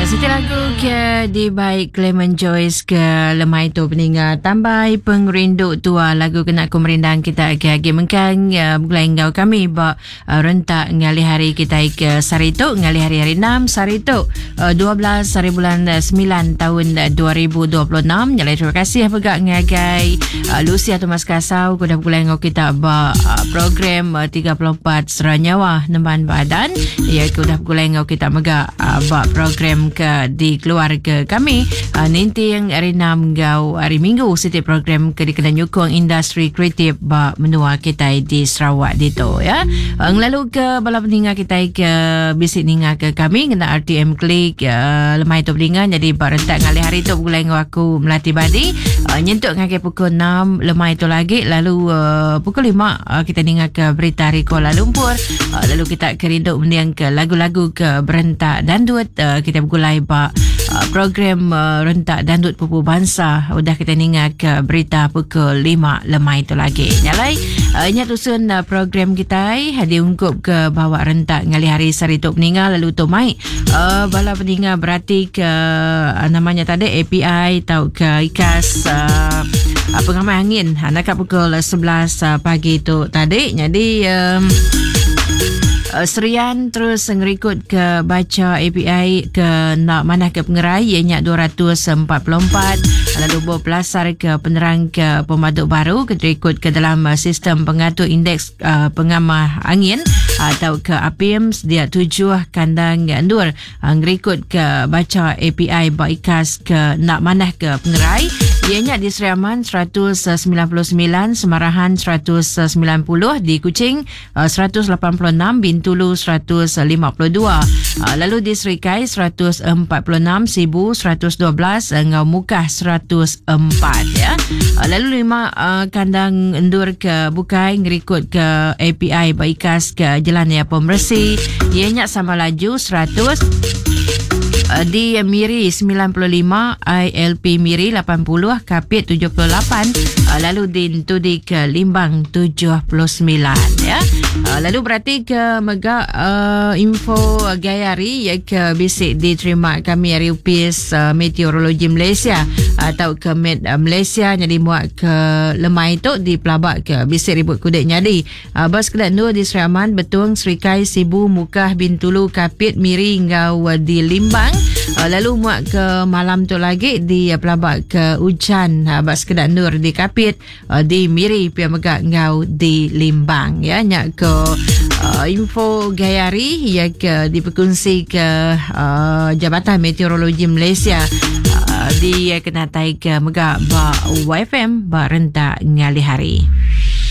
Setiap lagu ke di baik Clement Joyce ke lemai tu peningat tambai pengrindu tua lagu kena ku merindang kita ke mengkang bulan ngau kami ba rentak ngali hari kita ke Sarito ngali hari 6 Sarito 12 hari bulan 9 tahun 2026. Jadi terima kasih pegak ngagai Lucia Thomas Kasau kuda bulan ngau kita ba program 34 Seranyawa Nemban Badan ya kuda bulan ngau kita mega ba program ke di keluarga kami nanti yang hari 6 ngau hari Minggu setiap program ke di kena nyukung industri kreatif ba menua kita di Sarawak dito ya. Lalu ke bala peninga kita ke bisik ninga ke kami kena RTM klik lemai tu peninga jadi barentak ngali hari tu bulan ngau aku melatih badi nyentuk ngakai pukul 6 lemai tu lagi lalu pukul 5 kita ninga ke berita hari Kuala Lumpur lalu kita kerinduk mendiang ke lagu-lagu ke berentak dandut kita bergulai ba program rentak dandut pupu bangsa udah kita ninga ke berita pukul 5 lemai tu lagi nyalai ingat usun program kita diungkup ke bawa rentak ngali hari Sarito peninga lalu tu mai bala peninga berarti ke namanya tadi API atau ke IKAS pengamal angin nak pukul 11 pagi tu tadi jadi Serian terus ngerikut ke baca API ke nak mana ke pengerai ianya 244 lalu bawa pelasar ke penerang ke pemaduk baru keterikut ke dalam sistem pengatur indeks pengamah angin atau ke APIMS dia 7 kandang endur ngerikut ke baca API baikas ke nak mana ke pengerai ianya di Seriaman 199, Semarahan 190, di Kuching 186, Bintulu 152, lalu di Serikai 146, Sibu 112, Ngau Mukah 104 ya. Lalu 5 kandang endur ke Bukai ngerikut ke API baikas ke Jalan Ya Pemersi ianya sama laju 100 di Miri 95, ILP Miri 80, Kapit 78, lalu di Tudi ke Limbang 79 ya. Lalu berarti ke mega info gayari ya ke bisik diterima kami dari UPS Meteorologi Malaysia atau ke Met Malaysia jadi muat ke lemai tu di pelabak ke bisik ribut kudik nyadi bas kedak nur di Seriaman Betung Serikai Sibu Mukah Bintulu Kapit Miri ngau di Limbang lalu muat ke malam tu lagi di pelabak ke hujan bas kedak nur di Kapit di Miri pia megak ngau di Limbang ya nyak ke info gayari ya ke diperkongsi ke Jabatan Meteorologi Malaysia di kena tai ke megak ba YFM ba rentak ngali hari.